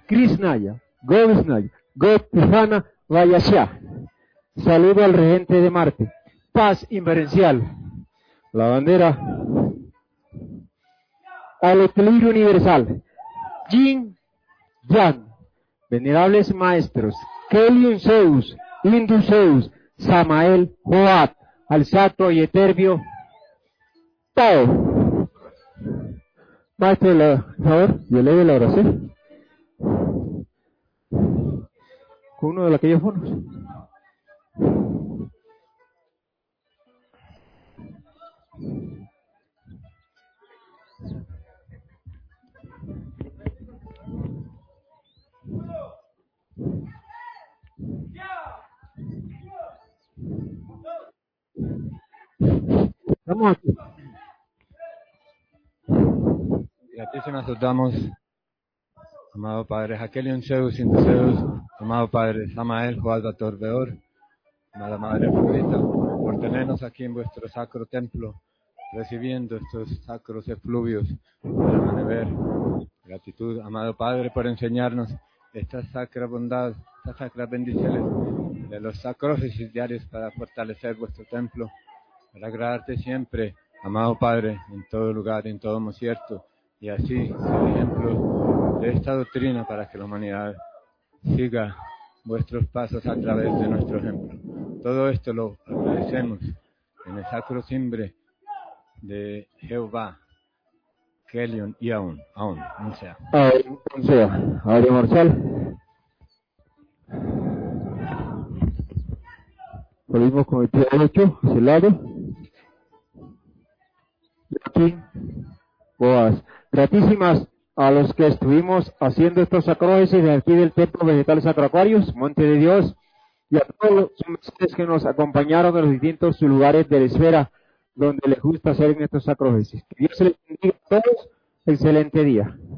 Krishnaya, Govisnaya, Gopihana Vayasya. Saludo al regente de Marte. Paz inverencial. La bandera al equilibrio universal. Yin, Yang. Venerables maestros. Kelion Zeus, Indus Zeus, Samael, Joat, Alzato y Eterbio. Tao. Maestro, por favor, yo leo la oración. Con uno de aquellos bonos. Vamos aquí. Gratísimas os damos, amado Padre Jakelion Zeus, Indus Zeus, amado Padre Samael, Joalba Torbeor, amada Madre Afrodita, por tenernos aquí en vuestro sacro templo, recibiendo estos sacros efluvios de la Manever. Gratitud, amado Padre, por enseñarnos esta sacra bondad, estas sacras bendiciones de los sacrificios diarios para fortalecer vuestro templo, para agradarte siempre, amado Padre, en todo lugar, en todo concierto, y así ser ejemplo de esta doctrina para que la humanidad siga vuestros pasos a través de nuestro ejemplo. Todo esto lo agradecemos en el sacro timbre de Jehová, Kelion y Aún, no sea. Aún sea. Abre Marcial. Volvimos con el pie derecho hacia el lado. Y aquí, Boas. Gratísimas a los que estuvimos haciendo estos sacrógesis de aquí del Templo Vegetal Sacro Aquarius, Monte de Dios, y a todos los que nos acompañaron en los distintos lugares de la esfera donde les gusta hacer en estos sacrógesis. Que Dios se les bendiga a todos. Excelente día.